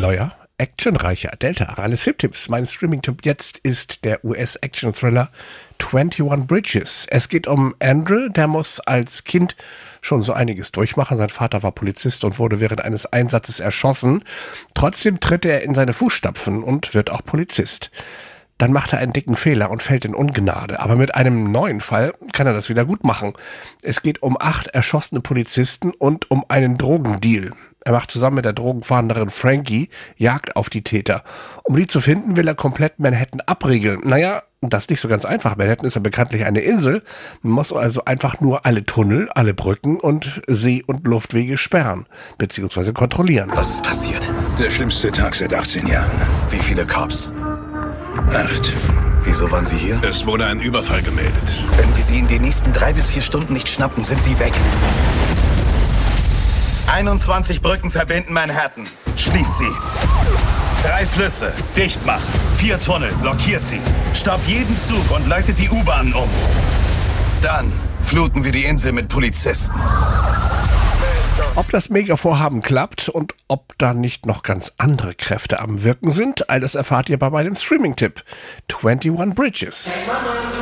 neuer, actionreicher Delta eines Filmtipps. Mein Streaming-Tipp jetzt ist der US-Action-Thriller 21 Bridges. Es geht um Andrew, der muss als Kind schon so einiges durchmachen. Sein Vater war Polizist und wurde während eines Einsatzes erschossen. Trotzdem tritt er in seine Fußstapfen und wird auch Polizist. Dann macht er einen dicken Fehler und fällt in Ungnade. Aber mit einem neuen Fall kann er das wieder gut machen. Es geht um 8 erschossene Polizisten und um einen Drogendeal. Er macht zusammen mit der Drogenfahnderin Frankie Jagd auf die Täter. Um die zu finden, will er komplett Manhattan abriegeln. Naja, das ist nicht so ganz einfach. Manhattan ist ja bekanntlich eine Insel. Man muss also einfach nur alle Tunnel, alle Brücken und See- und Luftwege sperren bzw. kontrollieren. Was ist passiert? Der schlimmste Tag seit 18 Jahren. Wie viele Cops? 8. Wieso waren sie hier? Es wurde ein Überfall gemeldet. Wenn wir sie in den nächsten 3 bis 4 Stunden nicht schnappen, sind sie weg. 21 Brücken verbinden Manhattan. Schließt sie. 3 Flüsse. Dicht machen. 4 Tunnel. Blockiert sie. Stoppt jeden Zug und leitet die U-Bahnen um. Dann fluten wir die Insel mit Polizisten. Ob das Mega-Vorhaben klappt und ob da nicht noch ganz andere Kräfte am Wirken sind, all das erfahrt ihr bei meinem Streaming-Tipp 21 Bridges.